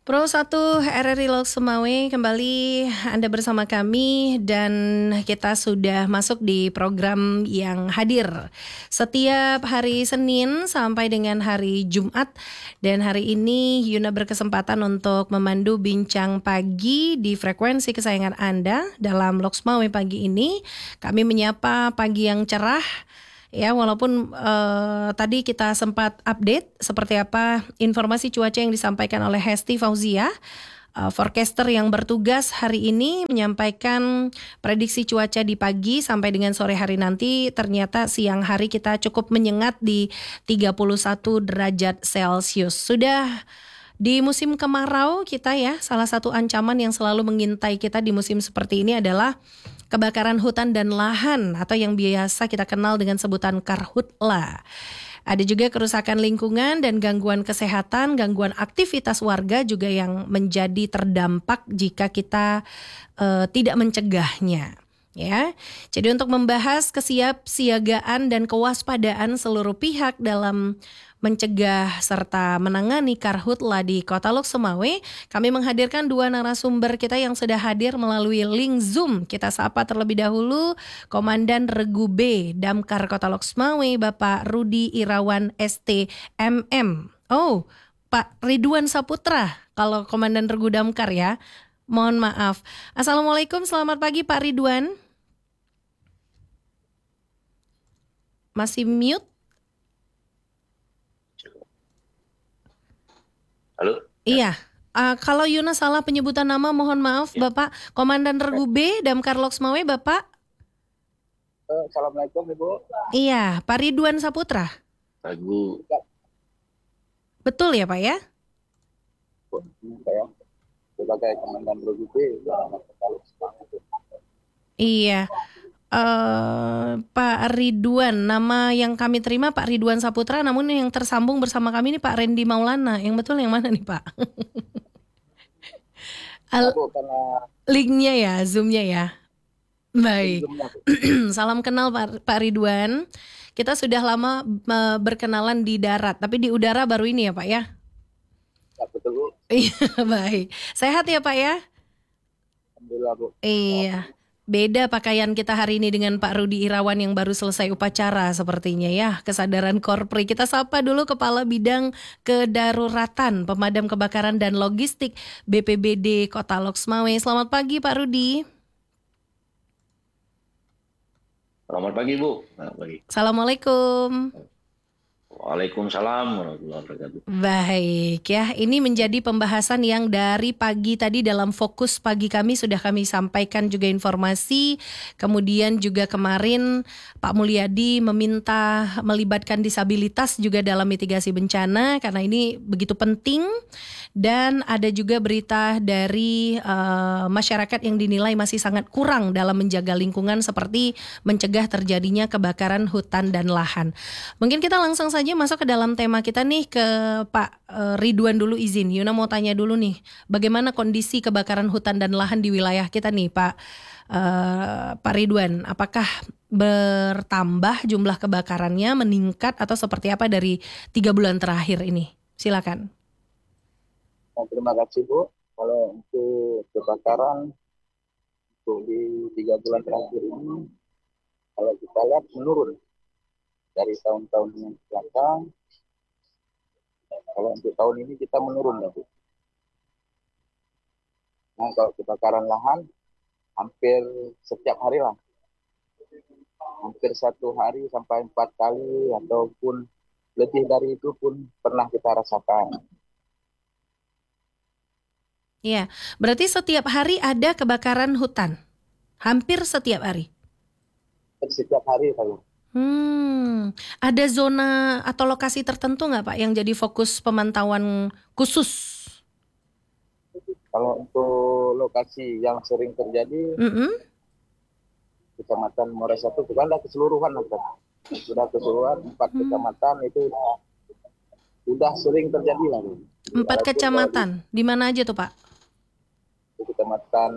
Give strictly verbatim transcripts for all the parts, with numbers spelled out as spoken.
Pro satu R R I Lok Sumawe, kembali Anda bersama kami dan kita sudah masuk di program yang hadir setiap hari Senin sampai dengan hari Jumat. Dan hari ini Yuna berkesempatan untuk memandu bincang pagi di frekuensi kesayangan Anda. Dalam Lok Sumawe pagi ini kami menyapa pagi yang cerah. Ya, walaupun uh, tadi kita sempat update seperti apa informasi cuaca yang disampaikan oleh Hesti Fauzia, uh, forecaster yang bertugas hari ini menyampaikan prediksi cuaca di pagi sampai dengan sore hari nanti. Ternyata siang hari kita cukup menyengat di tiga puluh satu derajat Celcius. Sudah di musim kemarau kita ya, salah satu ancaman yang selalu mengintai kita di musim seperti ini adalah kebakaran hutan dan lahan atau yang biasa kita kenal dengan sebutan karhutla. Ada juga kerusakan lingkungan dan gangguan kesehatan, gangguan aktivitas warga juga yang menjadi terdampak jika kita uh, tidak mencegahnya. Ya, jadi untuk membahas kesiapsiagaan dan kewaspadaan seluruh pihak dalam mencegah serta menangani karhutla di Kota Lok Sumawe, kami menghadirkan dua narasumber kita yang sudah hadir melalui link Zoom. Kita sapa terlebih dahulu Komandan Regu B Damkar Kota Lok Sumawe, Bapak Rudi Irawan S T M M. Oh, Pak Ridwan Saputra kalau Komandan Regu Damkar ya. Mohon maaf. Assalamualaikum, selamat pagi Pak Ridwan. Masih mute? Halo? Iya. Uh, kalau Yuna salah penyebutan nama, mohon maaf ya. Bapak Komandan Regu B Damkar Lok Sumawe, Bapak. Assalamualaikum Ibu. Iya, Pak Ridwan Saputra. Regu. Betul ya Pak ya? Saya sebagai Komandan Regu B Lok Sumawe. Iya. Uh, Pak Ridwan, nama yang kami terima Pak Ridwan Saputra, namun yang tersambung bersama kami ini Pak Randy Maulana. Yang betul yang mana nih Pak? Al- Linknya ya, Zoomnya ya. Baik. Salam kenal Pak, Pak Ridwan. Kita sudah lama uh, berkenalan di darat, tapi di udara baru ini ya Pak ya? Ya betul Bu. Iya, baik. Sehat ya Pak ya? Alhamdulillah Bu. Iya. Beda pakaian kita hari ini dengan Pak Rudi Irawan yang baru selesai upacara sepertinya ya. Kesadaran korpri. Kita sapa dulu Kepala Bidang Kedaruratan, Pemadam Kebakaran dan Logistik B P B D Kota Lok Sumawe. Selamat pagi Pak Rudi. Selamat pagi Bu. Selamat pagi. Assalamualaikum. Waalaikumsalam warahmatullahi wabarakatuh. Baik ya, ini menjadi pembahasan yang dari pagi tadi dalam fokus pagi kami sudah kami sampaikan juga informasi. Kemudian juga kemarin Pak Mulyadi meminta melibatkan disabilitas juga dalam mitigasi bencana karena ini begitu penting. Dan ada juga berita dari uh, masyarakat yang dinilai masih sangat kurang dalam menjaga lingkungan seperti mencegah terjadinya kebakaran hutan dan lahan. Mungkin kita langsung saja masuk ke dalam tema kita nih ke Pak uh, Ridwan dulu izin. Yuna mau tanya dulu nih, bagaimana kondisi kebakaran hutan dan lahan di wilayah kita nih Pak uh, Pak Ridwan? Apakah bertambah jumlah kebakarannya, meningkat atau seperti apa dari tiga bulan terakhir ini? Silakan. Nah, terima kasih Bu. Kalau untuk kebakaran untuk di tiga bulan terakhir ini, kalau kita lihat menurun dari tahun-tahun yang belakang. Kalau untuk tahun ini kita menurun ya Bu. Nah kalau kebakaran lahan hampir setiap hari lah, hampir satu hari sampai empat kali ataupun lebih dari itu pun pernah kita rasakan. Iya, berarti setiap hari ada kebakaran hutan, hampir setiap hari. Setiap hari kalau. Hmm, ada zona atau lokasi tertentu nggak Pak yang jadi fokus pemantauan khusus? Kalau untuk lokasi yang sering terjadi, mm-hmm. Kecamatan Muara Satu, bukan ada keseluruhan, sudah keseluruhan empat hmm. kecamatan itu sudah sering terjadi lah. Empat kecamatan, di mana aja tuh Pak? Kecamatan,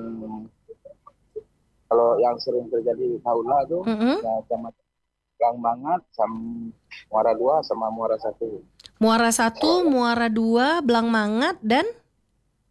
kalau yang sering terjadi Haula tuh, mm-hmm. ya, kecamatan Blang Mangat, sama Muara Dua, sama Muara Satu. Muara Satu, Muara Dua, Blang Mangat, dan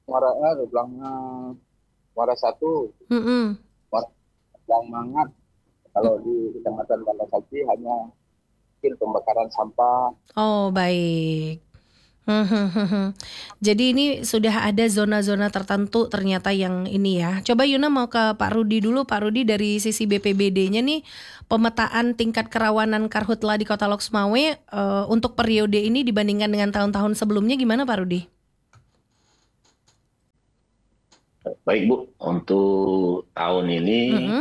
Muara eh, Belangnya Muara satu, Mm-mm. Muara Belang Mangat. Kalau di Kecamatan Banda Sakti hanya mungkin pembakaran sampah. Oh, baik. Hmm. Jadi ini sudah ada zona-zona tertentu ternyata yang ini ya. Coba Yuna mau ke Pak Rudi dulu. Pak Rudi, dari sisi B P B D-nya nih, pemetaan tingkat kerawanan karhutla di Kota Lok Sumawe eh, untuk periode ini dibandingkan dengan tahun-tahun sebelumnya gimana Pak Rudi? Baik Bu, untuk tahun ini Mm-mm.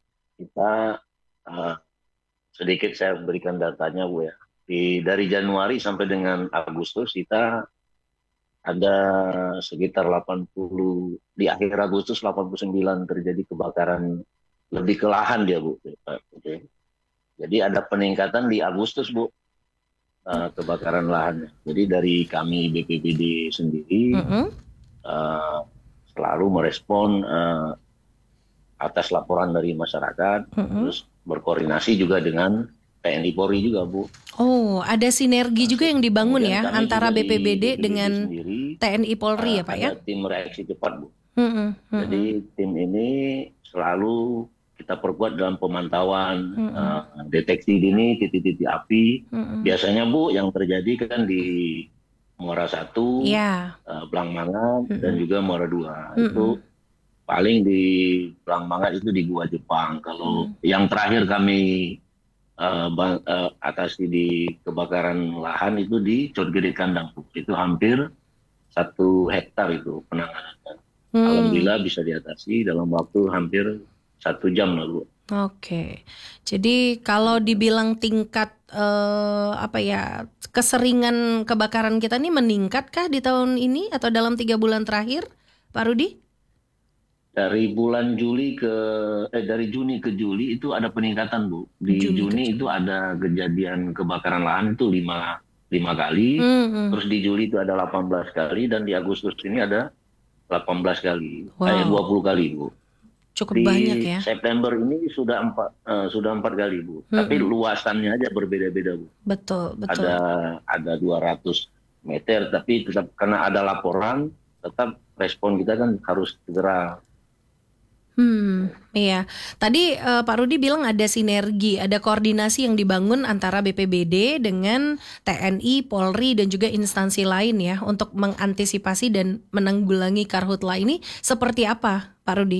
kita uh, sedikit saya berikan datanya Bu ya. Di dari Januari sampai dengan Agustus kita ada sekitar delapan puluh, di akhir Agustus delapan puluh sembilan terjadi kebakaran, lebih ke lahan dia Bu. Oke. Jadi ada peningkatan di Agustus Bu, uh, kebakaran lahannya. Jadi dari kami B P B D sendiri Mm-mm. uh, selalu merespon uh, atas laporan dari masyarakat, Mm-mm. terus berkoordinasi juga dengan T N I Polri juga Bu. Oh, ada sinergi Nah, juga yang dibangun kemudian ya kami antara juga B P B D di B P B D dengan sendiri T N I Polri uh, ya Pak ya? ada tim reaksi cepat Bu. Mm-mm. Mm-mm. Jadi tim ini selalu kita perkuat dalam pemantauan, Mm-mm. uh, deteksi dini titik-titik api. Mm-mm. Biasanya Bu yang terjadi kan di Muara satu, Ya. uh, Belang Mangat, Mm-mm. dan juga Muara dua. Mm-mm. Itu paling di Belang Mangat itu di Gua Jepang. Kalau Mm. yang terakhir kami uh, bang, uh, atasi di kebakaran lahan itu di Cotgede Kandang. Itu hampir satu hektar itu penanganannya. Hmm. Alhamdulillah bisa diatasi dalam waktu hampir satu jam lalu. Oke, jadi kalau dibilang tingkat eh, apa ya, keseringan kebakaran kita nih meningkatkah di tahun ini atau dalam tiga bulan terakhir, Pak Rudi? Dari bulan Juli ke eh dari Juni ke Juli itu ada peningkatan Bu. Di Juni ke Juni Juli. itu ada kejadian kebakaran lahan itu lima lima kali. Hmm, hmm. Terus di Juli itu ada delapan belas kali, dan di Agustus ini ada delapan belas kali. Wow. Eh dua puluh kali Bu. Cukup Di banyak ya. September ini sudah empat eh, sudah empat kali Bu. Hmm, Tapi hmm. luasannya aja berbeda-beda Bu. Betul, betul. Ada ada dua ratus meter, tapi tetap karena ada laporan, tetap respon kita kan harus segera. Hmm, iya. Tadi eh, Pak Rudi bilang ada sinergi, ada koordinasi yang dibangun antara B P B D dengan T N I, Polri, dan juga instansi lain ya untuk mengantisipasi dan menanggulangi karhutla ini. Seperti apa, Pak Rudi?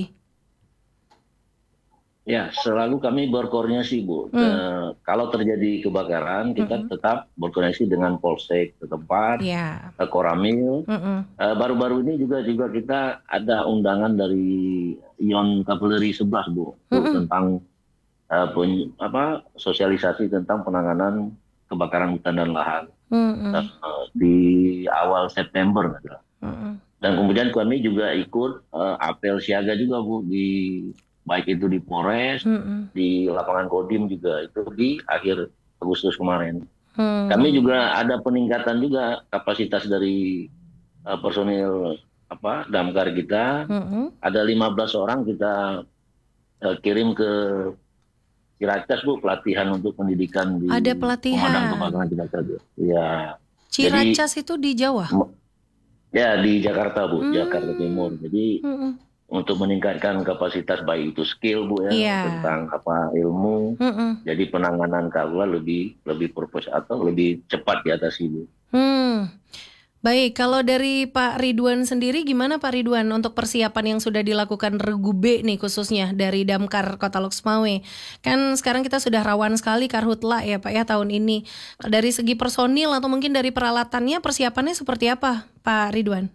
Ya, selalu kami berkoordinasi Bu. Hmm. Eh, kalau terjadi kebakaran, kita Mm-mm. tetap berkoordinasi dengan Polsek setempat, Ya. eh, Koramil. Mm-mm. Eh, baru-baru ini juga juga kita ada undangan dari Ion Kavaleri sebelas Bu, Bu, Mm-mm. tentang eh, pen- apa sosialisasi tentang penanganan kebakaran hutan dan lahan. Mm-mm. Eh, di awal September. Mm-mm. Dan kemudian kami juga ikut eh, apel siaga juga Bu, di baik itu di Polres, Mm-mm. di lapangan Kodim juga, itu di akhir Agustus kemarin. Hmm. Kami juga ada peningkatan juga kapasitas dari uh, personil apa damkar kita. Mm-mm. Ada lima belas orang kita uh, kirim ke Ciracas Bu, pelatihan untuk pendidikan di Ada pemadam pelatihan. kebakaran kita saja. Ya. Ciracas Jadi itu di Jawa. ya di Jakarta Bu, Hmm. Jakarta Timur. Jadi Mm-mm. untuk meningkatkan kapasitas baik itu skill Bu ya, Iya. tentang apa ilmu, Mm-mm. jadi penanganan karhutla lebih lebih purpose atau lebih cepat diatasi Bu. Hmm. Baik, kalau dari Pak Ridwan sendiri gimana Pak Ridwan untuk persiapan yang sudah dilakukan Regu B nih khususnya dari Damkar Kota Lok Sumawe? Kan sekarang kita sudah rawan sekali karhutla ya Pak ya tahun ini. Dari segi personil atau mungkin dari peralatannya persiapannya seperti apa Pak Ridwan?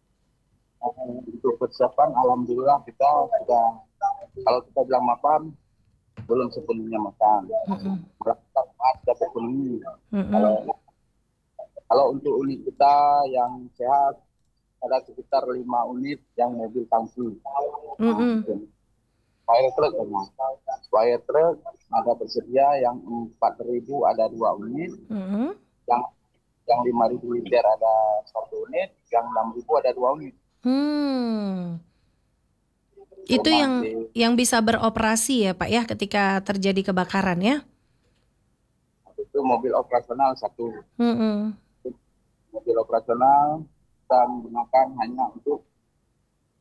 Untuk persiapan, alhamdulillah kita sudah, kalau kita bilang mapan, belum sepenuhnya mapan. Mm-mm. Melakukan sudah terpenuhi. Mm-mm. Kalau kalau untuk unit kita yang sehat ada sekitar lima unit yang mobil tangki. Mm-mm. Fire truck, fire truck ada tersedia yang empat ribu ada dua unit, Mm-mm. yang yang lima ribu liter ada satu unit, yang enam ribu ada dua unit. Hmm. Itu Rumah yang di- yang bisa beroperasi ya Pak ya ketika terjadi kebakaran ya. Itu mobil operasional satu. Mm-mm. Mobil operasional kita menggunakan hanya untuk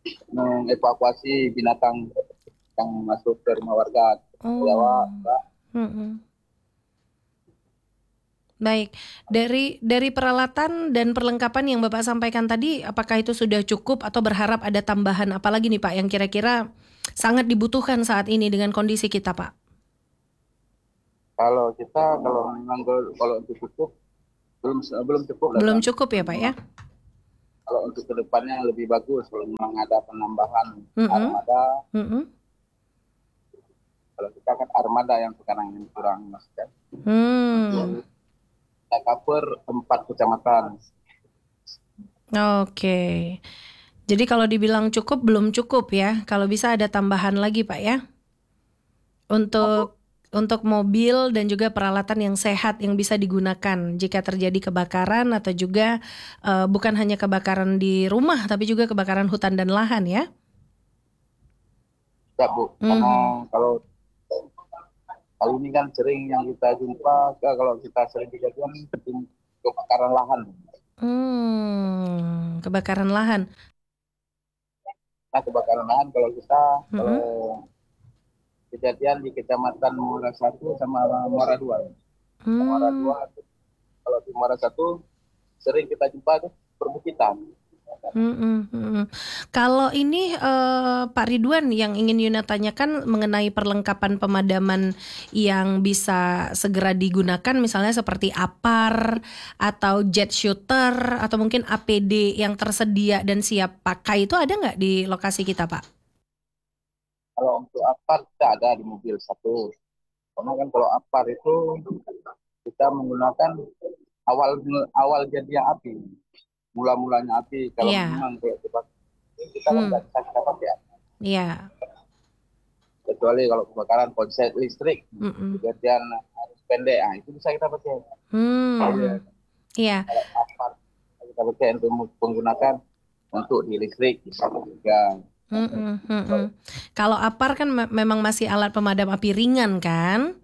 mengevakuasi binatang yang masuk ke rumah warga. Oh. Jawa, Mbak. Mm-mm. Baik, dari dari peralatan dan perlengkapan yang Bapak sampaikan tadi, apakah itu sudah cukup atau berharap ada tambahan apa lagi nih Pak yang kira-kira sangat dibutuhkan saat ini dengan kondisi kita Pak? Kalau kita kalau memang kalau kalau untuk cukup belum belum cukup lah, Belum Mbak. cukup ya Pak ya? Kalau untuk kedepannya lebih bagus kalau memang ada penambahan Mm-mm. armada. Mm-mm. Kalau kita kan armada yang sekarang ini kurang mas kan. Hmm. Kita cover empat kecamatan. Oke. Jadi kalau dibilang cukup belum cukup ya. Kalau bisa ada tambahan lagi Pak ya. Untuk untuk mobil dan juga peralatan yang sehat yang bisa digunakan jika terjadi kebakaran atau juga uh, bukan hanya kebakaran di rumah tapi juga kebakaran hutan dan lahan ya. Ya Bu, Mhm. karena kalau kali ini kan sering yang kita jumpa eh, kalau kita sering kejadian kebakaran lahan. Hmm, kebakaran lahan. Nah kebakaran lahan kalau kita Mhm. kalau kejadian di kecamatan Muara satu sama Muara dua. Muara Hmm. dua kalau di Muara satu sering kita jumpa tuh perbukitan. Mm-mm, mm-mm. Kalau ini eh, Pak Ridwan yang ingin Yuna tanyakan mengenai perlengkapan pemadaman yang bisa segera digunakan misalnya seperti APAR atau jet shooter atau mungkin A P D yang tersedia dan siap pakai itu ada nggak di lokasi kita Pak? Kalau untuk APAR kita ada di mobil satu. Karena kan kalau APAR itu kita menggunakan awal awal jadinya api, mula-mulanya api. Kalau Iya. memang kayak kebakaran kita kan Hmm. nggak bisa kita pakai ya. Iya. Kecuali kalau kebakaran konslet listrik, Mm-mm. kejadian arus pendek, nah, itu bisa kita pakai. Hmm. Iya. Kalau APAR kita pakai untuk menggunakan untuk di listrik bisa juga. Mm-mm, mm-mm. Kalau APAR kan me- memang masih alat pemadam api ringan kan?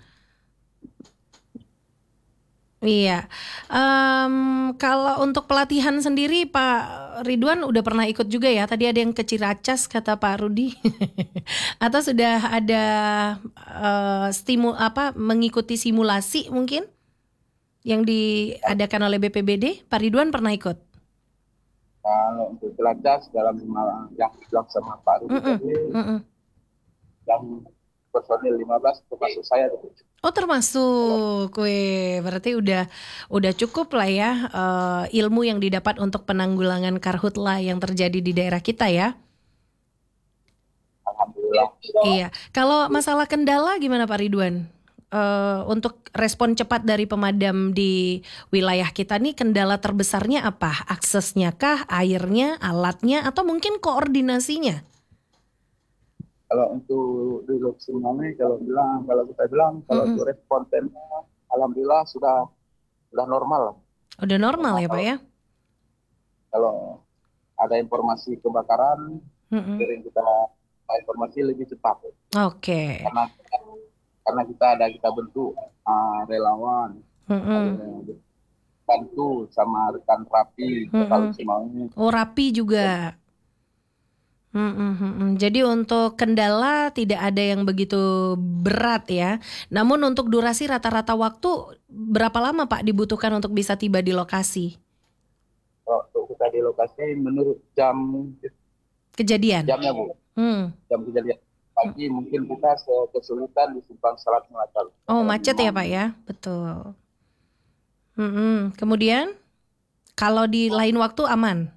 Iya. Em, kalau untuk pelatihan sendiri Pak Ridwan udah pernah ikut juga ya? Tadi ada yang ke Ciracas kata Pak Rudi. Atau sudah ada eh, stimu apa mengikuti simulasi mungkin yang diadakan oleh B P B D? Pak Ridwan pernah ikut? Kalau untuk Cilacas dalam lima- yang bilang sama Pak Rudi Mm-mm, tadi, mm-mm. yang personil lima belas termasuk saya tuh. Oh termasuk, weh berarti udah udah cukup lah ya eh, ilmu yang didapat untuk penanggulangan karhutla yang terjadi di daerah kita ya. Alhamdulillah. Iya, kalau masalah kendala gimana Pak Ridwan? Eh, untuk respon cepat dari pemadam di wilayah kita nih kendala terbesarnya apa? Aksesnya kah, airnya, alatnya, atau mungkin koordinasinya? Kalau untuk di Loksimane kalau bilang kalau kita bilang kalau Mm-mm. untuk respon temnya alhamdulillah sudah sudah normal. Udah normal ya Pak ya? Kalau ada informasi kebakaran, Mm-mm. sering kita informasi lebih cepat. Oke. Karena karena kita ada kita bentuk uh, relawan, Mm-mm. uh, bantu sama rekan rapi Mm-mm. kalau semuanya. Oh rapi juga. Mm-mm, mm-mm. Jadi untuk kendala tidak ada yang begitu berat ya. Namun untuk durasi rata-rata waktu berapa lama Pak dibutuhkan untuk bisa tiba di lokasi Waktu kita di lokasi menurut jam kejadian? jamnya Bu, Hmm. jam kejadian pagi mungkin kita kesulitan di simpang Selat Melaka. Oh macet ya Pak ya, betul. Mm-mm. Kemudian kalau di lain waktu aman,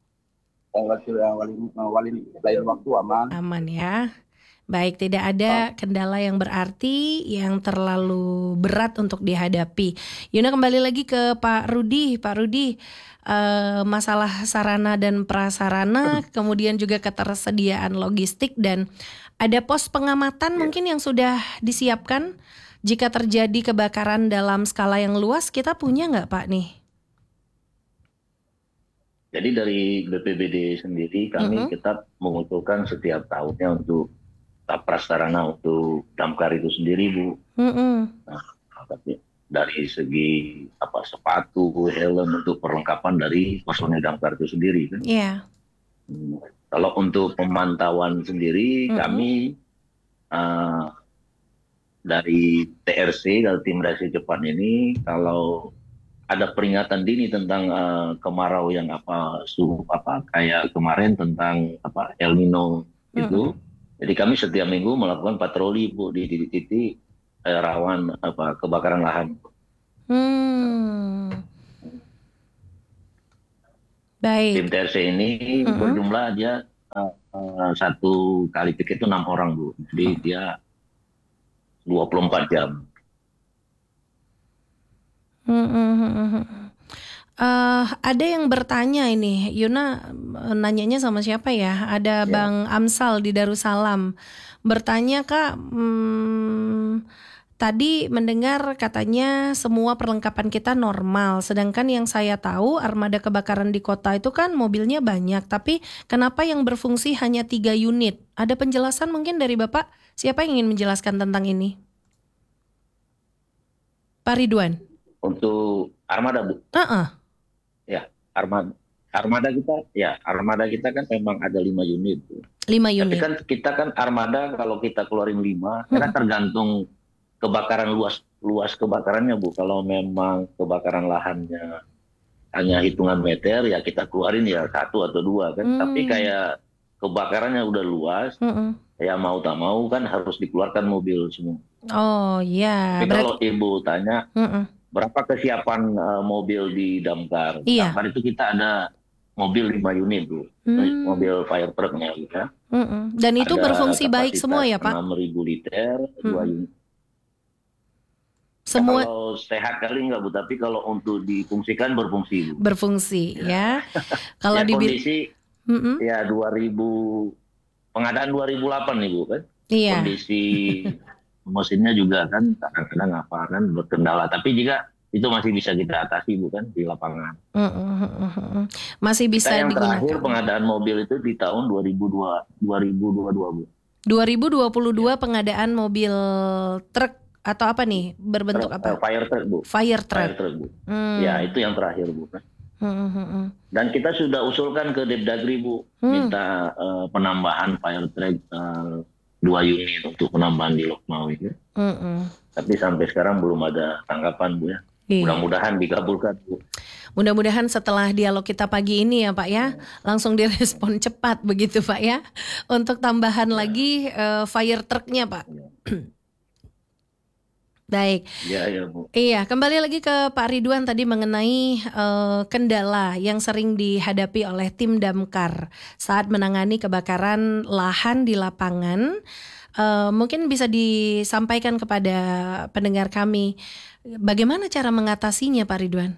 Wali, wali lain waktu aman. aman ya. Baik, tidak ada kendala yang berarti yang terlalu berat untuk dihadapi. Yuna kembali lagi ke Pak Rudi, Pak Rudi. eh, masalah sarana dan prasarana, kemudian juga ketersediaan logistik dan ada pos pengamatan mungkin yang sudah disiapkan jika terjadi kebakaran dalam skala yang luas, kita punya nggak Pak nih? Jadi dari B P B D sendiri kami Mm-mm. kita mengusulkan setiap tahunnya untuk prasarana untuk damkar itu sendiri Bu. Mm-mm. Nah, tapi dari segi apa sepatu, helm untuk perlengkapan dari personil damkar itu sendiri kan. Iya. Hmm. Kalau untuk pemantauan sendiri, Mm-mm. kami uh, dari T R C, dari tim reaksi cepat ini, kalau ada peringatan dini tentang uh, kemarau yang apa suhu apa kayak kemarin tentang apa El Nino Mm-mm. itu, jadi kami setiap minggu melakukan patroli Bu di titik-titik eh, rawan apa kebakaran lahan. Hmm. Baik. Tim T R C ini Mm-mm. berjumlah dia uh, uh, satu kali piket itu enam orang Bu, jadi dia dua puluh empat jam. Mm-mm. Eh, ada yang bertanya ini, Yuna eh, nanyanya sama siapa ya? Ada Ya. Bang Amsal di Darussalam bertanya, Kak, hmm, tadi mendengar katanya semua perlengkapan kita normal, sedangkan yang saya tahu armada kebakaran di kota itu kan mobilnya banyak, tapi kenapa yang berfungsi hanya tiga unit? Ada penjelasan mungkin dari Bapak? Siapa yang ingin menjelaskan tentang ini? Pak Ridwan. Untuk armada Bu, Uh-uh. ya armada armada kita ya armada kita kan memang ada lima unit Bu. lima Tapi unit. kan kita kan armada kalau kita keluarin lima, karena Mm-mm. tergantung kebakaran luas luas kebakarannya Bu. Kalau memang kebakaran lahannya hanya hitungan meter ya kita keluarin ya satu atau dua kan. Hmm. Tapi kayak kebakarannya udah luas, Mm-mm. ya mau tak mau kan harus dikeluarkan mobil semua. Oh ya, Tapi kalau berarti Ibu tanya Mm-mm. berapa kesiapan uh, mobil di Damkar? Iya. Damkar itu kita ada mobil lima unit Bu, Hmm. mobil fire trucknya ya. Mm-mm. Dan itu Ada berfungsi baik kapasitas semua ya Pak? enam ribu liter, dua Mm-mm. unit. Semua Kalau sehat kali enggak Bu, tapi kalau untuk difungsikan berfungsi Bu. berfungsi ya. Ya, Kalau ya dibil kondisi Mm-mm. ya dua ribu pengadaan dua ribu delapan nih Bu kan. Iya. Kondisi mesinnya juga kan kadang-kadang apa kan berkendala, tapi juga itu masih bisa kita atasi Bu kan di lapangan. Mm-mm. Masih Kita bisa yang terakhir digunakan. pengadaan mobil itu di tahun dua ribu dua puluh dua Bu. dua ribu dua puluh dua Ya. pengadaan mobil truk atau apa nih? Berbentuk Truk, apa? eh, fire truck Bu. Fire truck. Fire truck Bu. Hmm. Ya, itu yang terakhir Bu. Mm-mm. Dan kita sudah usulkan ke Depdagri Bu, Hmm. minta uh, penambahan fire truck uh, dua unit untuk penambahan di Lokmawi. Ya. Mm-mm. Tapi sampai sekarang belum ada tanggapan Bu ya. Iya. Mudah-mudahan dikabulkan Bu. Mudah-mudahan setelah dialog kita pagi ini ya Pak ya, langsung direspon cepat begitu Pak ya, untuk tambahan Ya. lagi uh, fire trucknya Pak. Ya. Baik. Ya, ya Bu. Iya, kembali lagi ke Pak Ridwan tadi mengenai uh, kendala yang sering dihadapi oleh tim Damkar saat menangani kebakaran lahan di lapangan. Uh, mungkin bisa disampaikan kepada pendengar kami, bagaimana cara mengatasinya Pak Ridwan?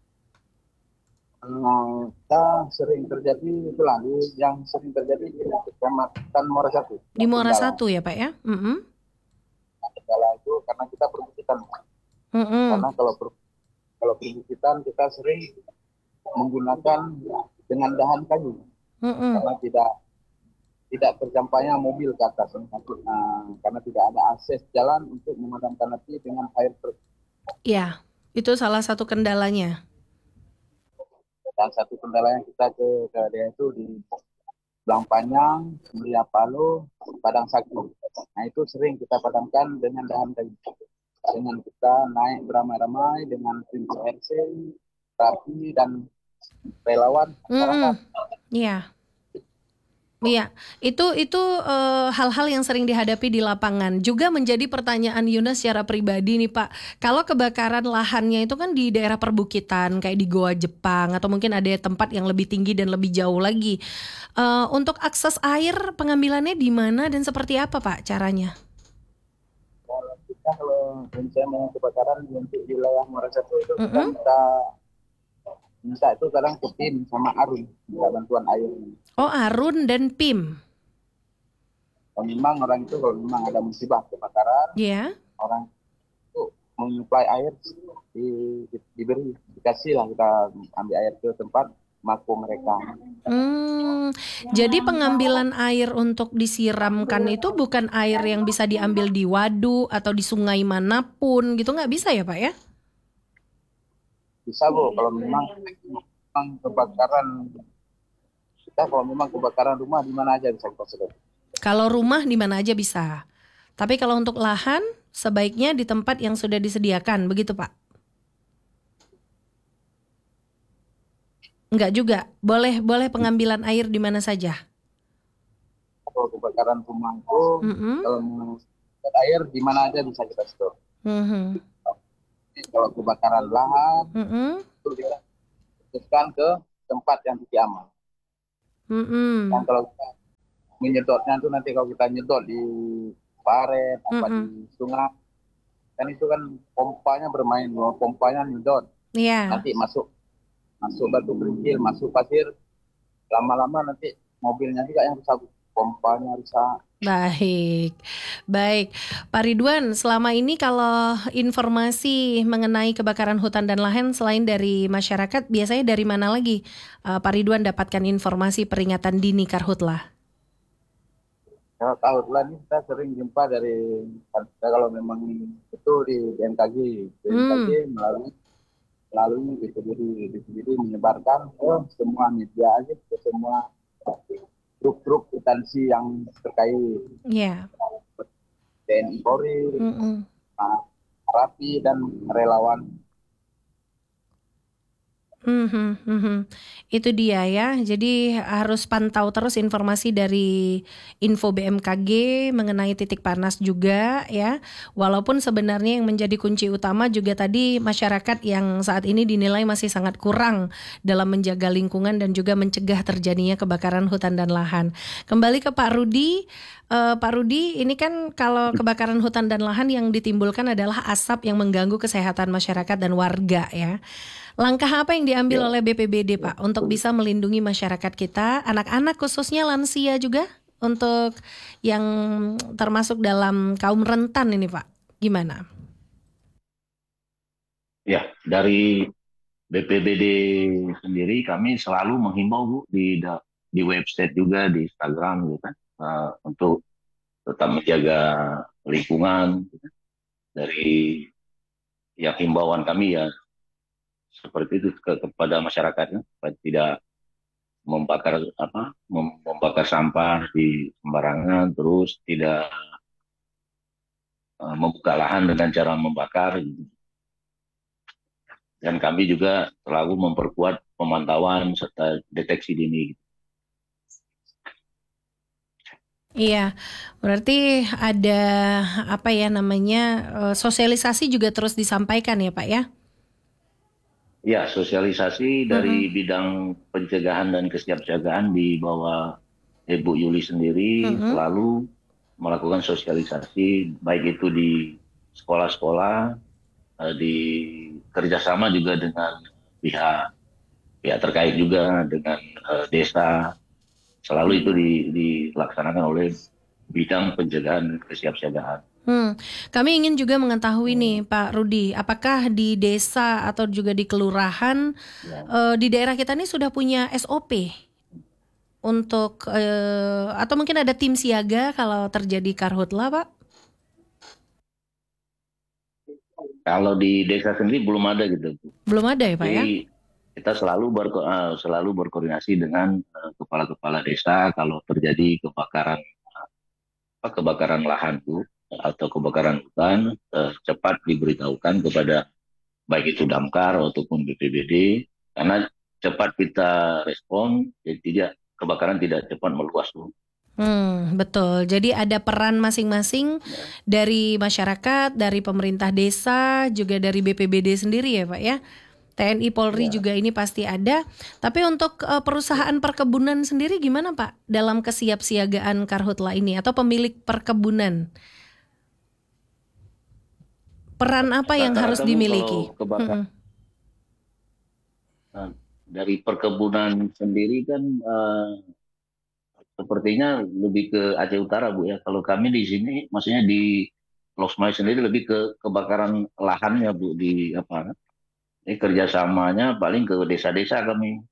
Nah, kita sering terjadi itulah di- yang sering terjadi di Kecamatan Muara Satu. Di Muara Kendala. Satu ya Pak ya? Mm-mm. Kendala itu karena kita perbukitan. Mm-mm. Karena kalau per, kalau perbukitan kita sering menggunakan dengan dahan kayu Mm-mm. karena tidak tidak tercampainya mobil ke atas. Nah, karena tidak ada akses jalan untuk memadamkan api dengan fire truck. Ya, itu salah satu kendalanya. Dan satu kendala yang kita ke ke dia itu di Belang Panjang, Mulia Palu, Padang Sakti. Nah itu sering kita padamkan dengan dahan kayu. Dengan kita naik beramai-ramai dengan tim C R C, rapi dan relawan masyarakat. Iya. Iya, itu itu uh, hal-hal yang sering dihadapi di lapangan. Juga menjadi pertanyaan Yuna secara pribadi nih Pak. Kalau kebakaran lahannya itu kan di daerah perbukitan kayak di Goa Jepang atau mungkin ada tempat yang lebih tinggi dan lebih jauh lagi. Uh, untuk akses air pengambilannya di mana dan seperti apa Pak caranya? Kalau kita kalau misalnya kebakaran untuk wilayah Muara Satu itu kita Mm-mm. minta minta itu kadang ke tim sama Arun minta bantuan air. Oh, Arun dan P I M. Kalau memang orang itu kalau memang ada musibah kebakaran, Iya. orang itu menyuplai air di, di, diberi dikasih lah kita ambil air ke tempat maku mereka. Hmm, jadi pengambilan air untuk disiramkan itu bukan air yang bisa diambil di waduk atau di sungai manapun gitu, nggak bisa ya Pak ya? Bisa Bu, kalau memang, memang kebakaran kita kalau memang kebakaran rumah di mana aja bisa kita sedot. Kalau rumah di mana aja bisa. Tapi kalau untuk lahan sebaiknya di tempat yang sudah disediakan, begitu Pak? Enggak juga. Boleh boleh pengambilan air di mana saja. Kalau kebakaran rumah itu Mm-mm. kalau mau sedot air di mana aja bisa kita sedot. Mhm. Kalau kebakaran lahan Mm-mm. itu kita putuskan ke tempat yang titik aman. Mm-mm. Dan kalau kita menyedotnya itu nanti kalau kita nyedot di paret apa Mm-mm. di sungai kan itu kan pompanya bermain, pompanya nyedot, Iya. nanti masuk masuk batu kerikil, masuk pasir, lama-lama nanti mobilnya juga yang rusak, pompanya rusak. Baik, baik. Pak Ridwan, selama ini kalau informasi mengenai kebakaran hutan dan lahan selain dari masyarakat, biasanya dari mana lagi uh, Pak Ridwan dapatkan informasi peringatan dini Karhutla? Kalau tahun lalu ini kita sering jumpa dari kita kalau memang itu di B M K G, B M K G Hmm. melalui melalui B P B D, B P B D menyebarkan ke semua media aja, ke semua grup-grup instansi yang terkait, Ya. T N I Polri, Mm-mm. Rapi dan relawan. Mhm, mhm. Itu dia ya. Jadi harus pantau terus informasi dari info B M K G mengenai titik panas juga ya. Walaupun sebenarnya yang menjadi kunci utama juga tadi masyarakat yang saat ini dinilai masih sangat kurang dalam menjaga lingkungan dan juga mencegah terjadinya kebakaran hutan dan lahan. Kembali ke Pak Rudi. Uh, Pak Rudi, ini kan kalau kebakaran hutan dan lahan yang ditimbulkan adalah asap yang mengganggu kesehatan masyarakat dan warga ya. Langkah apa yang diambil Ya. oleh B P B D Pak untuk bisa melindungi masyarakat kita, anak-anak khususnya lansia juga, untuk yang termasuk dalam kaum rentan ini Pak? Gimana? Ya, dari B P B D sendiri kami selalu menghimbau Bu di da- di website juga di Instagram gitu kan, eh, untuk tetap menjaga lingkungan gitu kan. Dari yang himbauan kami ya seperti itu ke, kepada masyarakatnya supaya tidak membakar apa mem- membakar sampah di sembarangan, terus tidak eh, membuka lahan dengan cara membakar gitu. Dan kami juga selalu memperkuat pemantauan serta deteksi dini. Iya, berarti ada apa ya namanya eh, sosialisasi juga terus disampaikan ya Pak ya? Ya, sosialisasi dari Mm-mm. bidang pencegahan dan kesiapsiagaan di bawah Ibu Yuli sendiri Mm-mm. selalu melakukan sosialisasi, baik itu di sekolah-sekolah, eh, di kerjasama juga dengan pihak pihak terkait juga dengan eh, desa. Selalu itu di, dilaksanakan oleh bidang pencegahan dan kesiapsiagaan. Hmm. Kami ingin juga mengetahui nih Pak Rudi, apakah di desa atau juga di kelurahan Ya. eh, di daerah kita ini sudah punya S O P untuk eh, atau mungkin ada tim siaga kalau terjadi karhutla Pak? Kalau di desa sendiri belum ada gitu. Belum ada ya Pak ya? Jadi kita selalu berko- eh, selalu berkoordinasi dengan eh, kepala-kepala desa kalau terjadi kebakaran apa, kebakaran lahan tuh atau kebakaran hutan, eh, cepat diberitahukan kepada baik itu Damkar ataupun B P B D, karena cepat kita respon, jadi tidak kebakaran tidak cepat meluas tuh. Hmm, betul. Jadi ada peran masing-masing Ya. dari masyarakat, dari pemerintah desa, juga dari B P B D sendiri ya Pak ya. T N I Polri Ya. juga ini pasti ada. Tapi untuk uh, perusahaan perkebunan sendiri gimana Pak dalam kesiapsiagaan karhutla ini atau pemilik perkebunan? Peran apa yang harus Rata-rata Bu, dimiliki? kalau kebakaran Mm-mm. nah, dari perkebunan sendiri kan eh, sepertinya lebih ke Aceh Utara Bu ya. Kalau kami di sini, maksudnya di Losmai sendiri lebih ke kebakaran lahannya Bu, di apa? Ini kerjasamanya paling ke desa-desa kami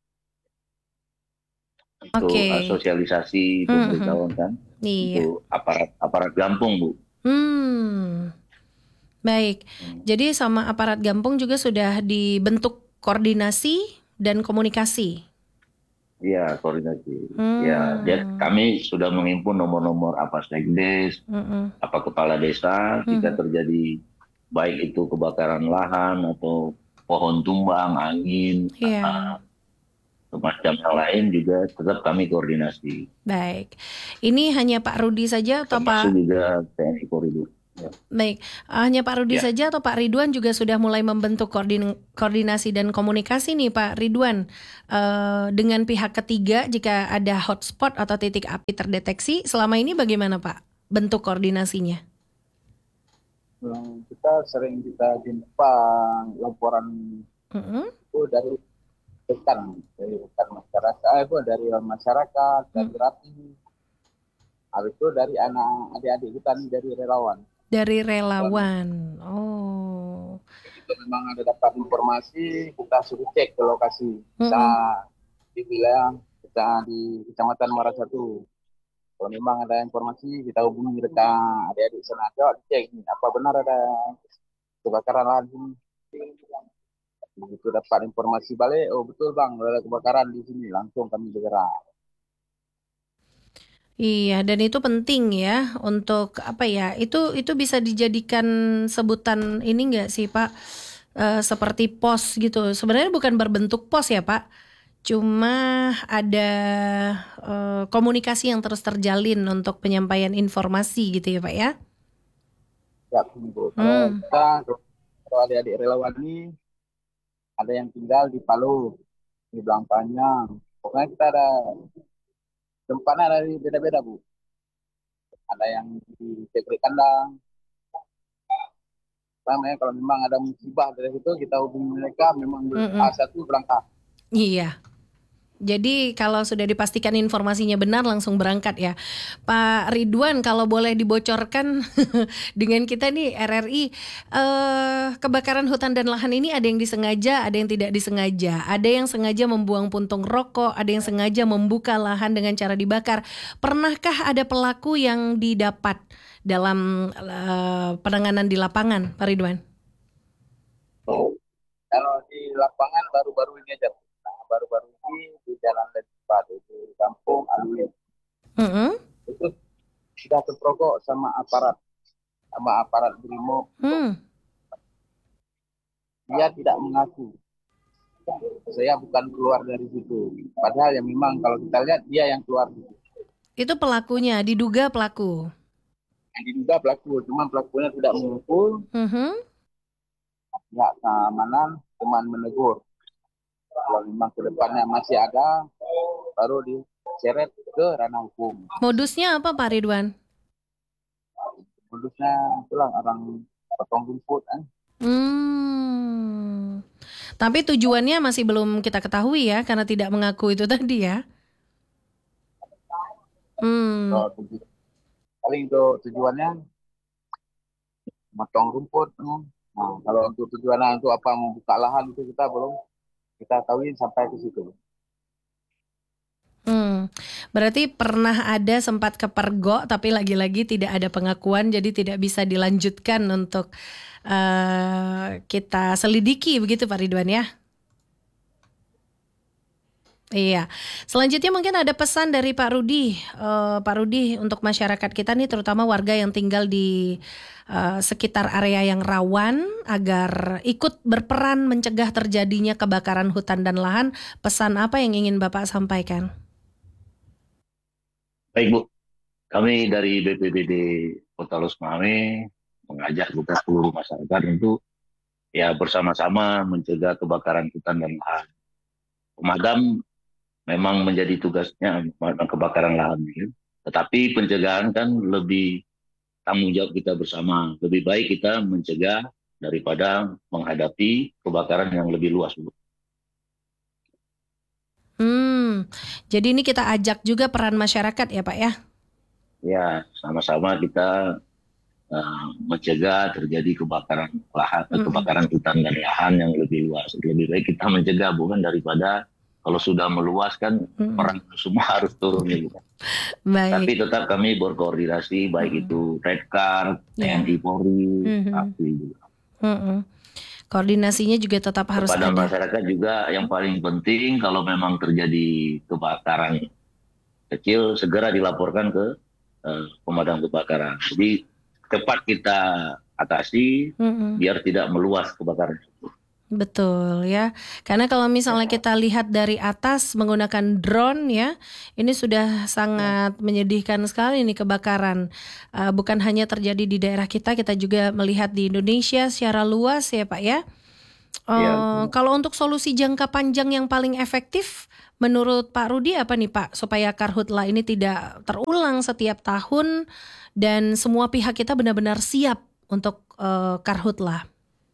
untuk eh, Oke. sosialisasi Mhm. pemberitahuan kan Iya. untuk aparat aparat Gampung Bu. Hmm. Baik. Hmm. Jadi sama aparat Gampung juga sudah dibentuk koordinasi dan komunikasi. Iya, koordinasi. Ya, dia, Hmm. kami sudah mengimpun nomor-nomor apa sekdes, Mm-mm. apa kepala desa, jika Mhm. terjadi baik itu kebakaran lahan atau pohon tumbang, angin, Iya, semacam yang lain juga tetap kami koordinasi. baik. Ini hanya Pak Rudi saja atau Termasuk Pak juga T N I Polri. Ya. Baik, hanya Pak Rudi Ya. saja atau Pak Ridwan juga sudah mulai membentuk koordin- koordinasi dan komunikasi nih Pak Ridwan eh, dengan pihak ketiga jika ada hotspot atau titik api terdeteksi. Selama ini bagaimana Pak bentuk koordinasinya? Hmm, kita sering kita jumpa laporan Mm-mm. itu dari rekan, dari rekan masyarakat, eh, itu dari masyarakat, dari rapi, habis itu dari anak adik-adik kita nih dari relawan. Dari Kalau relawan. Oh. itu memang ada dapat informasi, kita suruh cek ke lokasi. Bisa Mm-mm. di wilayah, bisa di Kecamatan Muara Satu. Kalau memang ada informasi, kita hubungi mereka adik-adik sana. Coba dicek nih, apa benar ada kebakaran lahan sini. Begitu dapat informasi balik, oh betul bang, ada kebakaran di sini. Langsung kami segera. Iya, dan itu penting ya untuk apa ya? Itu itu bisa dijadikan sebutan ini enggak sih, Pak? Eh, seperti pos gitu. Sebenarnya bukan berbentuk pos ya, Pak. Cuma ada eh, komunikasi yang terus terjalin untuk penyampaian informasi gitu ya, Pak ya. Ya, Bu. Kalau Hmm. kita, kalau adik-adik relawan ini, ada yang tinggal di Palu, di Belang Panjang. Pokoknya kita ada tempatnya dari beda-beda, Bu. Ada yang di Cekri Kandang. Namanya kalau memang ada musibah dari situ, kita hubungi mereka, memang Mm-mm. A satu berangkat. Iya. Jadi kalau sudah dipastikan informasinya benar langsung berangkat ya. Pak Ridwan kalau boleh dibocorkan dengan kita nih R R I eh, kebakaran hutan dan lahan ini ada yang disengaja, ada yang tidak disengaja. Ada yang sengaja membuang puntung rokok, ada yang sengaja membuka lahan dengan cara dibakar. Pernahkah ada pelaku yang didapat dalam eh, penanganan di lapangan, Pak Ridwan? Kalau di lapangan baru-baru ini aja. Nah, baru-baru ini di Jalan Letipat, di Kampung Alwi. Mm-mm. Itu sudah terperokok sama aparat, sama aparat Brimob. Hmm. Dia tidak mengaku. Saya bukan keluar dari situ. Padahal yang memang kalau kita lihat dia yang keluar. Itu pelakunya, diduga pelaku. Yang diduga pelaku, cuma pelakunya tidak mengaku. Mhm. Pihak keamanan cuma menegur. Kalau memang ke depannya masih ada, baru diseret ke ranah hukum. Modusnya apa Pak Ridwan? Modusnya itulah orang potong rumput kan. Hmm. Tapi tujuannya masih belum kita ketahui ya, karena tidak mengaku itu tadi ya. Hmm. So, tuju- paling itu tujuannya motong rumput. Nah, kalau untuk tujuannya untuk apa membuka lahan itu kita belum kita tahuin sampai ke situ. Hmm. Berarti pernah ada sempat kepergok, tapi lagi-lagi tidak ada pengakuan, jadi tidak bisa dilanjutkan untuk uh, kita selidiki begitu Pak Ridwan ya. Iya, selanjutnya mungkin ada pesan dari Pak Rudi, uh, Pak Rudi untuk masyarakat kita nih, terutama warga yang tinggal di uh, sekitar area yang rawan, agar ikut berperan mencegah terjadinya kebakaran hutan dan lahan. Pesan apa yang ingin Bapak sampaikan? Baik Bu, kami dari B P B D Kota Los Mame mengajak kita seluruh masyarakat untuk ya bersama-sama mencegah kebakaran hutan dan lahan. Pemadam memang menjadi tugasnya kebakaran lahan ini. Tetapi pencegahan kan lebih tanggung jawab kita bersama. Lebih baik kita mencegah daripada menghadapi kebakaran yang lebih luas. Hmm, jadi ini kita ajak juga peran masyarakat ya Pak ya? Ya, sama-sama kita uh, mencegah terjadi kebakaran lahan, Mm-mm. kebakaran hutan dan lahan yang lebih luas. Lebih baik kita mencegah bukan daripada kalau sudah meluas kan Mm-mm. orang semua harus turun gitu. Baik. Tapi tetap kami berkoordinasi baik Mm-mm. itu Red Card, Ya. T N I Polri, Mhm. A P I juga. Mm-mm. Koordinasinya juga tetap harus Kepada ada. masyarakat juga yang paling penting kalau memang terjadi kebakaran kecil segera dilaporkan ke uh, pemadam kebakaran. Jadi cepat kita atasi Mm-mm. biar tidak meluas kebakaran. Betul ya, karena kalau misalnya kita lihat dari atas menggunakan drone ya, ini sudah sangat menyedihkan sekali nih kebakaran. Uh, bukan hanya terjadi di daerah kita, kita juga melihat di Indonesia secara luas ya Pak ya. Uh, Ya. Kalau untuk solusi jangka panjang yang paling efektif, menurut Pak Rudi apa nih Pak, supaya Karhutla ini tidak terulang setiap tahun dan semua pihak kita benar-benar siap untuk uh, Karhutla?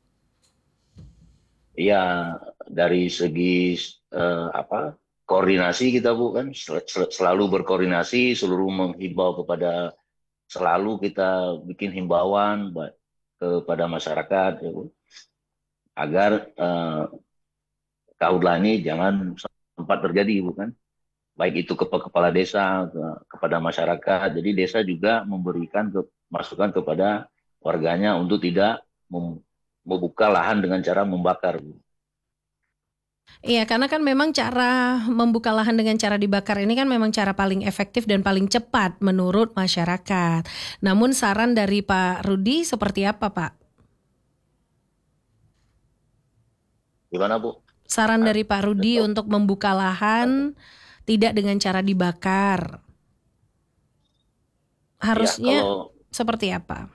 Iya, dari segi eh, apa koordinasi kita Bu kan sel- sel- selalu berkoordinasi, seluruh menghimbau kepada selalu kita bikin himbauan ba- kepada masyarakat ya Bu, agar eh, Karhutla ini jangan sempat terjadi Bu kan. Baik itu ke kepala desa ke- kepada masyarakat. Jadi desa juga memberikan ke, masukan kepada warganya untuk tidak mem- membuka lahan dengan cara membakar Bu. Iya, karena kan memang cara membuka lahan dengan cara dibakar ini kan memang cara paling efektif dan paling cepat menurut masyarakat. Namun saran dari Pak Rudi seperti apa, Pak? Gimana Bu? Saran dari Pak Rudi Betul. untuk membuka lahan tidak dengan cara dibakar. Harusnya Ya, kalau seperti apa?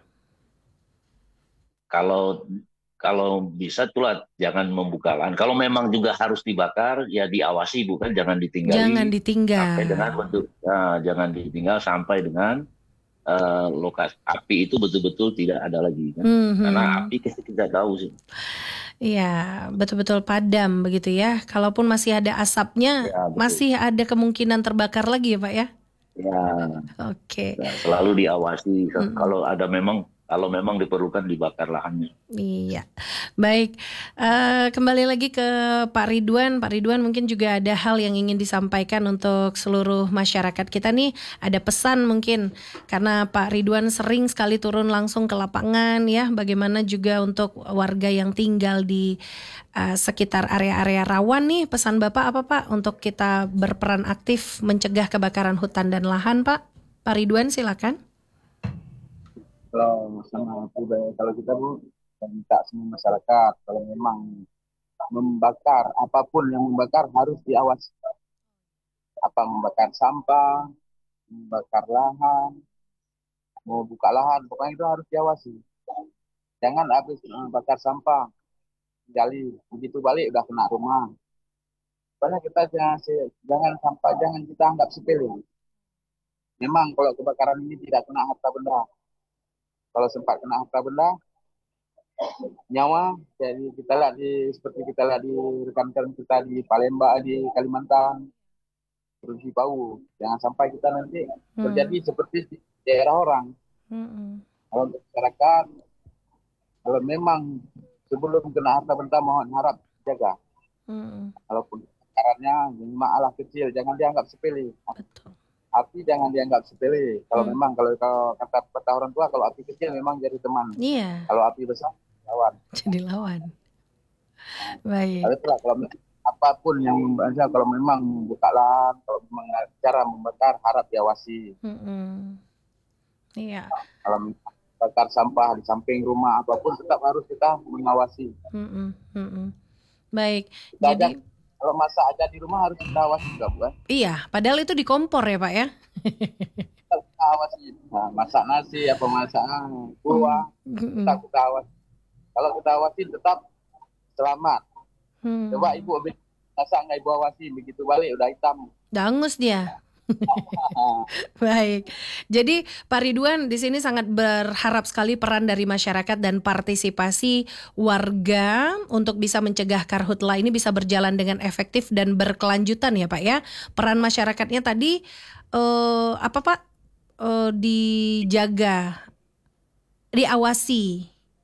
kalau kalau bisa itulah jangan membuka lahan. Kalau memang juga harus dibakar ya diawasi bukan jangan Jangan ditinggali sampai dengan ditinggal. bentuk nah, jangan ditinggal sampai dengan eh, lokasi api itu betul-betul tidak ada lagi kan. Karena Mhm. api kita tidak tahu sih. Iya, betul-betul padam begitu ya. Kalaupun masih ada asapnya, Ya, betul. masih ada kemungkinan terbakar lagi ya, Pak ya? Ya, Oke. ya, selalu diawasi Mm-mm. kalau ada memang kalau memang diperlukan dibakar lahannya. Iya, baik. Eh, kembali lagi ke Pak Ridwan. Pak Ridwan mungkin juga ada hal yang ingin disampaikan untuk seluruh masyarakat kita nih. Ada pesan mungkin karena Pak Ridwan sering sekali turun langsung ke lapangan ya. Bagaimana juga untuk warga yang tinggal di eh, sekitar area-area rawan nih. Pesan Bapak apa Pak untuk kita berperan aktif mencegah kebakaran hutan dan lahan Pak? Pak Ridwan silakan. Kalau sama pribadi, kalau kita Bu minta semua masyarakat kalau memang membakar apapun yang membakar harus diawasi. Apa membakar sampah, membakar lahan, mau buka lahan, pokoknya itu harus diawasi. Jangan habis eh, bakar sampah, gali, begitu balik udah kena rumah. Pokoknya kita jangan, jangan sampah, jangan kita anggap sepele. Memang kalau kebakaran ini tidak kena harta benda. Kalau sempat kena harta benda, nyawa, jadi kita lihat di seperti kita lihat di rekan-rekan kita di Palembang, di Kalimantan, terus di Palu. Jangan sampai kita nanti terjadi Hmm. seperti di daerah orang. Hmm. Kalau untuk masyarakat, kalau memang sebelum kena harta benda mohon harap jaga. Hmm. Walaupun kebakarannya masalah kecil, jangan dianggap sepele. Betul. Api jangan dianggap sepele. Kalau Hmm. memang kalau, kalau kata kata orang tua, kalau api kecil memang jadi teman. Iya, Kalau api besar lawan. jadi lawan. Tapi Baik. itulah kalau apapun yang membaca, kalau memang buka lahan, kalau memang cara membakar harap diawasi. Mm-mm. Iya. Kalau bakar sampah di samping rumah apapun tetap harus kita mengawasi. Mm-mm. Mm-mm. Baik. Kita aja, Jadi kalau masak aja di rumah harus kita awasi juga, bukan? iya, padahal itu di kompor ya Pak ya. Kita, kita awasi. Nah, masak nasi apa masak buah, Mm-mm. tetap kita awasi. Kalau kita awasi tetap selamat. Hmm. Coba ibu habis masak nggak ibu awasi, begitu balik udah hitam. Dangus dia. Baik. Jadi Pak Ridwan di sini sangat berharap sekali peran dari masyarakat dan partisipasi warga untuk bisa mencegah karhutla ini bisa berjalan dengan efektif dan berkelanjutan ya Pak ya. Peran masyarakatnya tadi eh, apa Pak? Eh, dijaga, diawasi.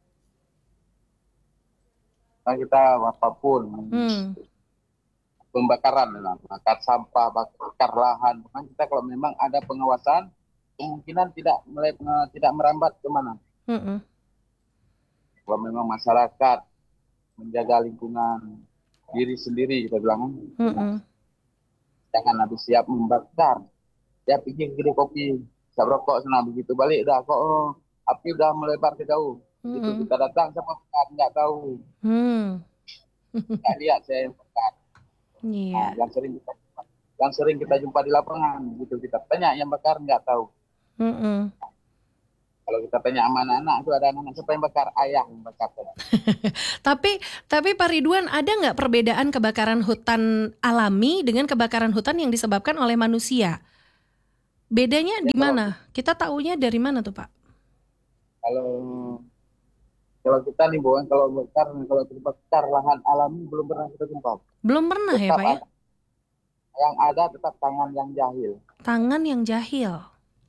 Nah, kita apapun Hmm. pembakaran, lah, bakar sampah, bakar lahan, kan kita kalau memang ada pengawasan kemungkinan tidak mulai tidak merambat kemana. Mm-mm. Kalau memang masyarakat menjaga lingkungan diri sendiri, kita bilang. Mm-mm. Jangan habis siap membakar, dia pergi ke kedai kopi, siap rokok sana, begitu balik dah kok oh, api udah melebar ke jauh. Begitu Mm-mm. kita datang siapa bakar, nggak tahu, Hmm. nggak lihat saya yang bakar. Nah, Iya. yang sering kita yang sering kita jumpa di lapangan, begitu kita tanya yang bakar nggak tahu. Mm-mm. Kalau kita tanya sama anak-anak itu ada anak siapa yang bakar, ayah yang bakar. Tapi tapi Pak Ridwan, ada nggak perbedaan kebakaran hutan alami dengan kebakaran hutan yang disebabkan oleh manusia? Bedanya Ya, di kalau mana? Kita taunya dari mana tuh Pak? kalau kalau kita nih Bu, kalau bakar kalau terbakar lahan alami belum pernah kita jumpa. Belum pernah ya Tetap Pak ya? ada, yang ada tetap tangan yang jahil. Tangan yang jahil.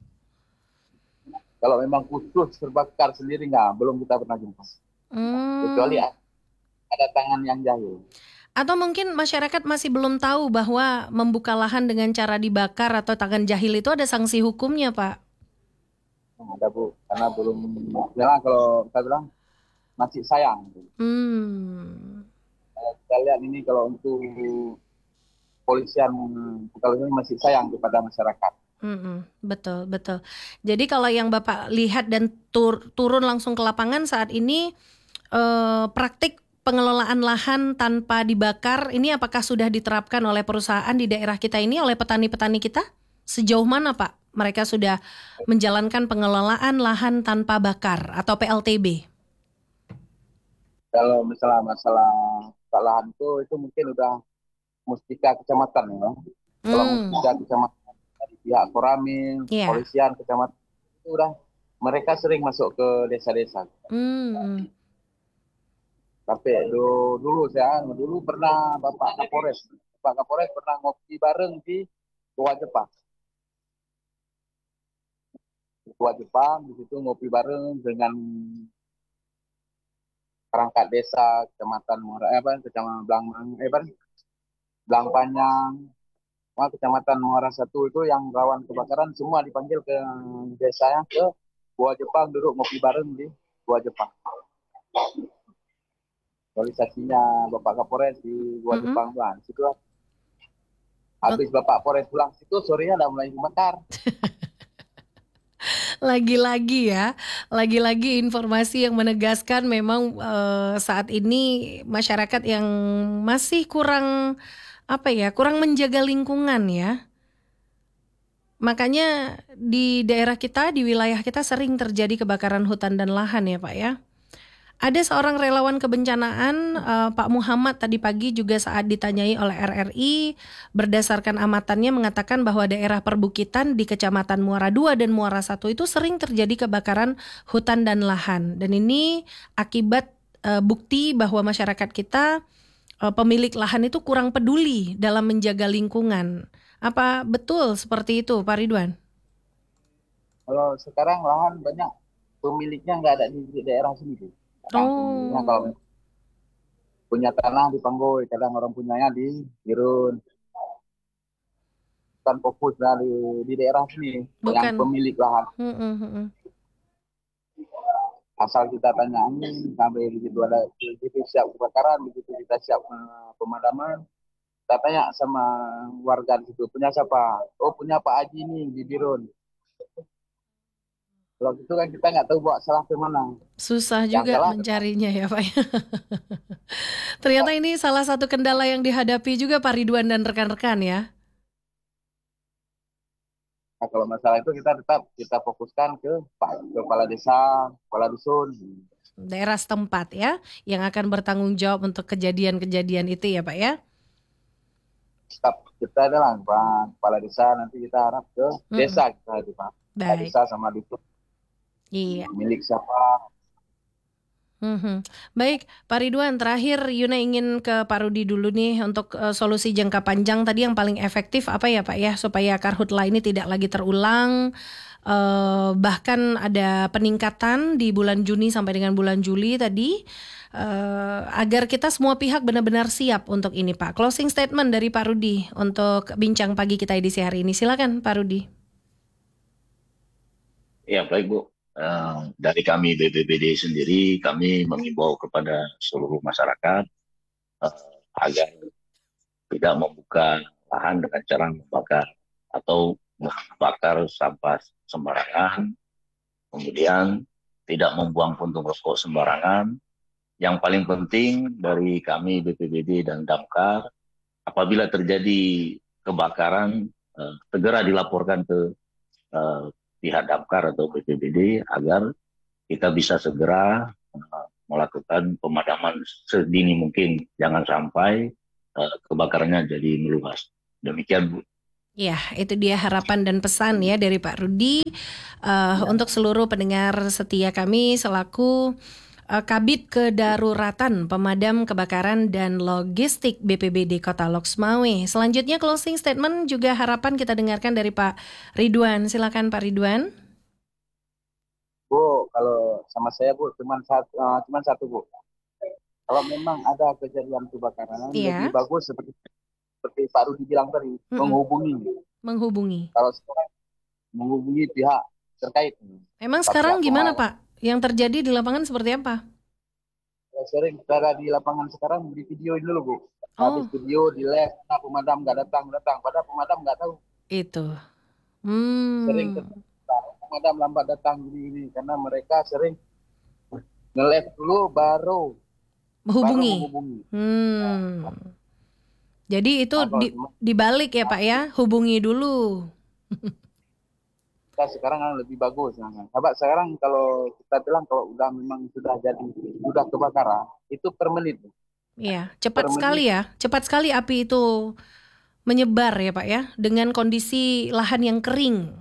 Kalau memang khusus terbakar sendiri nggak, belum kita pernah jumpa. Kecuali Hmm. ada tangan yang jahil. Atau mungkin masyarakat masih belum tahu bahwa membuka lahan dengan cara dibakar atau tangan jahil itu ada sanksi hukumnya Pak? Nah, ada Bu, karena belum. Ya kalau kita bilang masih sayang. Hmm. Kita lihat ini kalau untuk polisian, kalau ini masih sayang kepada masyarakat. Mm-mm, betul, betul. Jadi kalau yang Bapak lihat dan tur- turun langsung ke lapangan saat ini, eh, praktik pengelolaan lahan tanpa dibakar, ini apakah sudah diterapkan oleh perusahaan di daerah kita ini, oleh petani-petani kita? Sejauh mana Pak mereka sudah menjalankan pengelolaan lahan tanpa bakar atau P L T B? Kalau misalnya masalah lahan itu, itu mungkin udah mustika kecamatan ya. Kalau Hmm, mustika kecamatan dari pihak Koramil, iya. polisian kecamatan itu udah mereka sering masuk ke desa-desa. Hmm, Tapi dulu, dulu saya dulu pernah Bapak Kapolres, Bapak Kapolres pernah ngopi bareng di Tua Jepang. Di Tua Jepang di situ ngopi bareng dengan perangkat desa kecamatan Muara, eh, apa kecamatan Blang, eh, apa, Blang Panjang, wah, kecamatan Muara Satu itu yang rawan kebakaran semua dipanggil ke desanya ke Gua Jepang, duduk ngopi bareng di Gua Jepang. Realisasinya Bapak Kapolres di Gua mm-mm. Jepang Bang. Situ habis Bapak Kapolres pulang situ sorenya udah mulai kebakar. Lagi-lagi ya, lagi-lagi informasi yang menegaskan memang eh, saat ini masyarakat yang masih kurang apa ya, kurang menjaga lingkungan ya. Makanya di daerah kita, di wilayah kita sering terjadi kebakaran hutan dan lahan ya Pak ya. Ada seorang relawan kebencanaan, eh, Pak Muhammad tadi pagi juga saat ditanyai oleh R R I, berdasarkan amatannya mengatakan bahwa daerah perbukitan di Kecamatan Muara dua dan Muara satu itu sering terjadi kebakaran hutan dan lahan. Dan ini akibat eh, bukti bahwa masyarakat kita, eh, pemilik lahan itu kurang peduli dalam menjaga lingkungan. Apa betul seperti itu Pak Ridwan? Kalau sekarang lahan banyak pemiliknya nggak ada di daerah sini. Pemiliknya kalau Oh, punya tanah di Panggoy, kadang orang punyanya di Birun. Bukan fokus dari di daerah sini yang bukan. pemilik lahan. Hmm, hmm, hmm. Asal kita tanya ini sampai begitu ada begitu siap kebakaran, begitu kita siap eh, pemadaman, kita tanya sama warga di situ punya siapa? Oh punya Pak Haji nih di Birun. Kalau gitu kan kita nggak tahu bawa salah ke mana. Susah Yang juga salah mencarinya ya Pak. Ternyata ini salah satu kendala yang dihadapi juga Pak Ridwan dan rekan-rekan ya. nah, kalau masalah itu kita tetap kita fokuskan ke Pak kepala desa, kepala dusun. Daerah setempat ya, yang akan bertanggung jawab untuk kejadian-kejadian itu ya Pak ya. Tetap kita adalah Pak kepala desa, nanti kita harap ke Mm-mm. desa kita di Pak. Kepala Baik, desa sama dusun iya. milik siapa. Mhm. Baik, Pak Ridwan, terakhir Yuna ingin ke Pak Rudi dulu nih untuk eh, solusi jangka panjang tadi yang paling efektif apa ya Pak ya, supaya karhutla ini tidak lagi terulang. Eh, bahkan ada peningkatan di bulan Juni sampai dengan bulan Juli tadi, eh, agar kita semua pihak benar-benar siap untuk ini Pak. Closing statement dari Pak Rudi untuk bincang pagi kita edisi hari ini. Silakan Pak Rudi. Ya baik Bu. eh, dari kami B P B D sendiri, kami mengimbau kepada seluruh masyarakat eh, agar tidak membuka lahan dengan cara membakar atau membakar sampah sembarangan, kemudian tidak membuang puntung rokok sembarangan. Yang paling penting dari kami B P B D dan Damkar, apabila terjadi kebakaran, eh, segera dilaporkan ke eh, pihak Damkar atau B P B D agar kita bisa segera eh, melakukan pemadaman sedini mungkin. Jangan sampai eh, kebakarannya jadi meluas. Demikian, Bu. Ya, itu dia harapan dan pesan ya dari Pak Rudi uh, Ya. untuk seluruh pendengar setia kami selaku uh, Kabid Kedaruratan Pemadam Kebakaran dan Logistik B P B D Kota Loksmawe. Selanjutnya closing statement juga harapan kita dengarkan dari Pak Ridwan. Silakan Pak Ridwan. Bu, kalau sama saya Bu, cuma satu, uh, cuma satu Bu. Kalau memang ada kejadian kebakaran, Iya. lebih bagus seperti seperti Pak Rudi bilang tadi, Mm-mm. menghubungi. Menghubungi. Kalau sekarang menghubungi pihak terkait. Memang Pak sekarang pihak gimana pemadam. Pak? Yang terjadi di lapangan seperti apa? Saya sering berada di lapangan sekarang di video dulu Bu. Oh, Habis video di lab, nah, pemadam nggak datang datang. Padahal pemadam nggak tahu. itu. Sering Hmm. ketemu, pemadam lambat datang gini-gini karena mereka sering nge-lab dulu baru baru Menghubungi. menghubungi. Hmm. Jadi itu Nah, kalau di, dibalik ya Pak ya, hubungi dulu. kita sekarang kan lebih bagus. Nah, sahabat sekarang kalau kita bilang kalau udah memang sudah jadi udah kebakaran itu per menit. Iya, Per cepat menit sekali ya, cepat sekali api itu menyebar ya Pak ya, dengan kondisi lahan yang kering.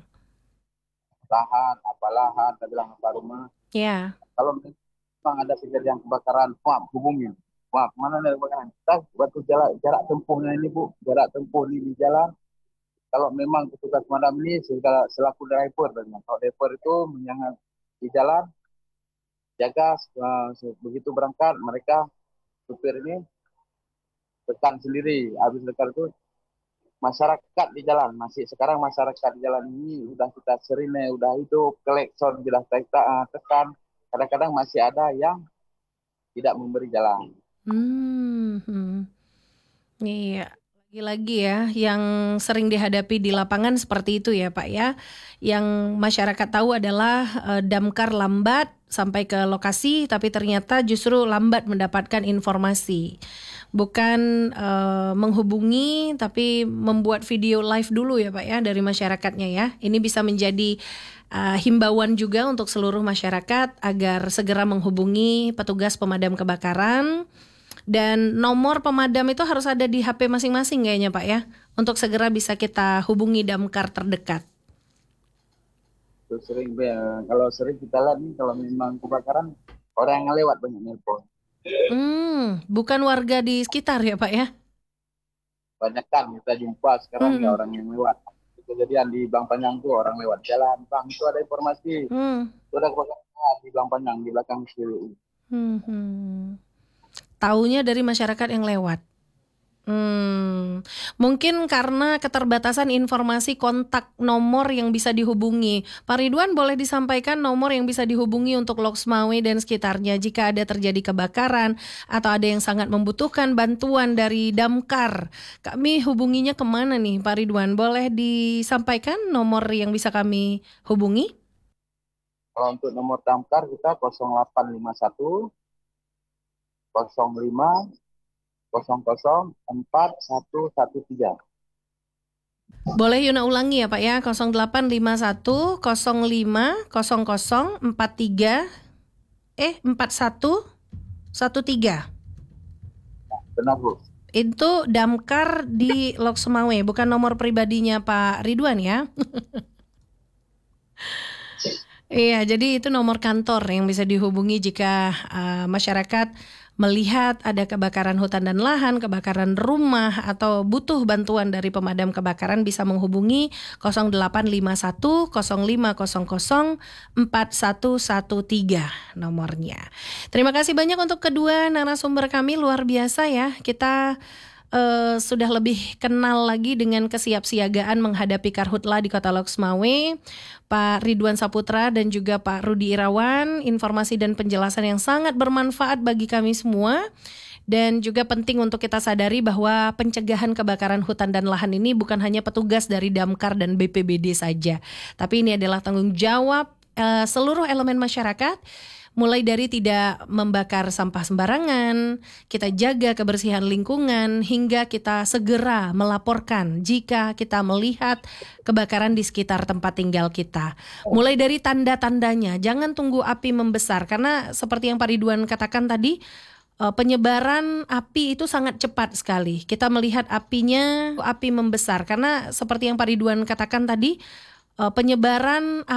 lahan, apa lahan, kita bilang apa rumah. Ya, Kalau memang ada kejadian kebakaran, wah hubungi. Wah, mana nih kebakaran? Kita waktu jarak jarak tempuhnya ini Bu, jarak tempuh ini di jalan. Kalau memang petugas pemadam ini segala selaku driver, dan kalau driver itu menyangat di jalan, jaga uh, begitu berangkat mereka supir ini tekan sendiri. Habis tekan itu masyarakat di jalan masih sekarang masyarakat di jalan ini udah kita sirine, udah hidup, klekson sudah kita tekan. Kadang-kadang masih ada yang tidak memberi jalan. hmm, hmm. Iya, lagi-lagi ya, yang sering dihadapi di lapangan seperti itu ya Pak ya, yang masyarakat tahu adalah eh, damkar lambat sampai ke lokasi, tapi ternyata justru lambat mendapatkan informasi. Bukan eh, menghubungi, tapi membuat video live dulu ya Pak ya dari masyarakatnya ya. Ini bisa menjadi uh, himbauan juga untuk seluruh masyarakat agar segera menghubungi petugas pemadam kebakaran. Dan nomor pemadam itu harus ada di H P masing-masing kayaknya Pak ya, untuk segera bisa kita hubungi damkar terdekat. Terus sering ya, kalau sering kita lihat nih kalau memang kebakaran orang yang lewat banyak nelpon. Hmm, bukan warga di sekitar ya Pak ya? Banyak kan kita jumpa sekarang ya Hmm, orang yang lewat. Kejadian di Blang Panjang tuh orang lewat jalan, Bang itu ada informasi, hmm, itu ada kebakaran di Blang Panjang di belakang C W U. hmm, hmm. Taunya dari masyarakat yang lewat. Hmm, mungkin karena keterbatasan informasi kontak nomor yang bisa dihubungi. Pak Ridwan, boleh disampaikan nomor yang bisa dihubungi untuk Loksmawe dan sekitarnya jika ada terjadi kebakaran atau ada yang sangat membutuhkan bantuan dari damkar. Kami hubunginya kemana nih Pak Ridwan? Boleh disampaikan nomor yang bisa kami hubungi? Kalau untuk nomor damkar kita nol delapan lima satu nol lima nol nol empat satu satu tiga. Boleh Yuna ulangi ya Pak ya, nol delapan lima satu nol lima nol nol empat tiga eh empat satu satu tiga. Benar Bu. Itu damkar di Loksmawe, bukan nomor pribadinya Pak Ridwan ya. Iya, jadi itu nomor kantor yang bisa dihubungi jika uh, masyarakat melihat ada kebakaran hutan dan lahan, kebakaran rumah, atau butuh bantuan dari pemadam kebakaran, bisa menghubungi nol delapan lima satu nol lima nol nol empat satu satu tiga nomornya. Terima kasih banyak untuk kedua narasumber kami, luar biasa ya. Kita uh, sudah lebih kenal lagi dengan kesiapsiagaan menghadapi Karhutla di Kota Lok Sumawe, Pak Ridwan Saputra dan juga Pak Rudi Irawan. Informasi dan penjelasan yang sangat bermanfaat bagi kami semua. Dan juga penting untuk kita sadari bahwa pencegahan kebakaran hutan dan lahan ini bukan hanya petugas dari Damkar dan B P B D saja, tapi ini adalah tanggung jawab uh, seluruh elemen masyarakat. Mulai dari tidak membakar sampah sembarangan, kita jaga kebersihan lingkungan, hingga kita segera melaporkan jika kita melihat kebakaran di sekitar tempat tinggal kita. Mulai dari tanda-tandanya, jangan tunggu api membesar, karena seperti yang Pak Ridwan katakan tadi, penyebaran api itu sangat cepat sekali. Kita melihat apinya, api membesar, karena seperti yang Pak Ridwan katakan tadi, penyebaran